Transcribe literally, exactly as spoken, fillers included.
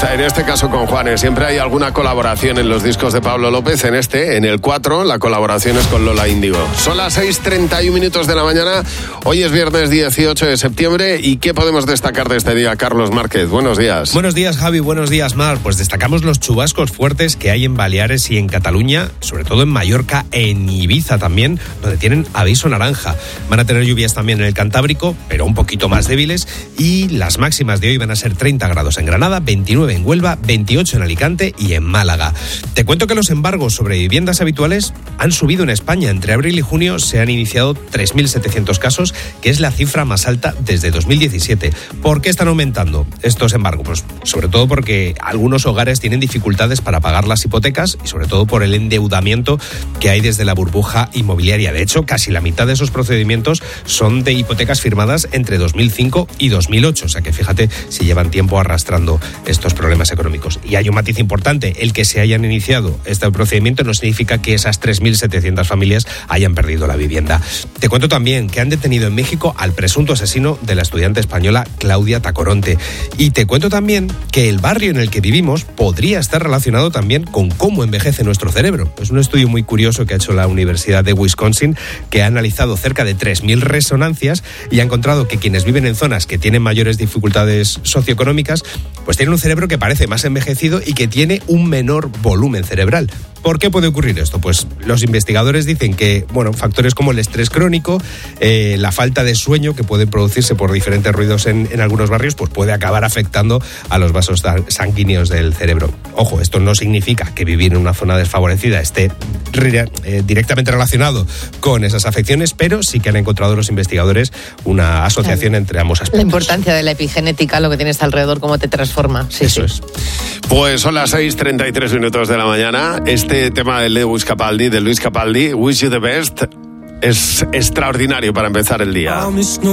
en este caso con Juanes. Siempre hay alguna colaboración en los discos de Pablo López. En este, en el cuatro, la colaboración es con Lola Índigo. Son las seis treinta y un minutos de la mañana. Hoy es viernes dieciocho de septiembre. ¿Y qué podemos destacar de este día, Carlos Márquez? Buenos días. Buenos días, Javi. Buenos días, Mar. Pues destacamos los chubascos fuertes que hay en Baleares y en Cataluña, sobre todo en Mallorca, en Ibiza también, donde tienen aviso naranja. Van a tener lluvias también en el Cantábrico, pero un poquito más débiles. Y las máximas de hoy van a ser treinta grados en Granada, veintinueve en Huelva, veintiocho en Alicante y en Málaga. Te cuento que los embargos sobre viviendas habituales han subido en España. Entre abril y junio se han iniciado tres mil setecientos casos, que es la cifra más alta desde dos mil diecisiete. ¿Por qué están aumentando estos embargos? Pues sobre todo porque algunos hogares tienen dificultades para pagar las hipotecas y sobre todo por el endeudamiento que hay desde la burbuja inmobiliaria. De hecho, casi la mitad de esos procedimientos son de hipotecas firmadas entre dos mil cinco y dos mil ocho. O sea que fíjate si llevan tiempo arrastrando estos problemas económicos. Y hay un matiz importante: el que se hayan iniciado este procedimiento no significa que esas tres mil setecientas familias hayan perdido la vivienda. Te cuento también que han detenido en México al presunto asesino de la estudiante española Claudia Tacoronte. Y te cuento también que el barrio en el que vivimos podría estar relacionado también con cómo envejece nuestro cerebro. Es un estudio muy curioso que ha hecho la Universidad de Wisconsin, que ha analizado cerca de tres mil resonancias y ha encontrado que quienes viven en zonas que tienen mayores dificultades socioeconómicas, pues tienen un cerebro que parece más envejecido y que tiene un menor volumen cerebral. ¿Por qué puede ocurrir esto? Pues los investigadores dicen que, bueno, factores como el estrés crónico, eh, la falta de sueño que puede producirse por diferentes ruidos en, en algunos barrios, pues puede acabar afectando a los vasos sanguíneos del cerebro. Ojo, esto no significa que vivir en una zona desfavorecida esté eh, directamente relacionado con esas afecciones, pero sí que han encontrado los investigadores una asociación claro. entre ambos aspectos. La importancia de la epigenética, lo que tienes alrededor, cómo te transforma. Sí, Eso sí. es. Pues son las seis treinta y tres minutos de la mañana. Este Este tema de Lewis Capaldi, de Luis Capaldi, Wish You the Best, es extraordinario para empezar el día.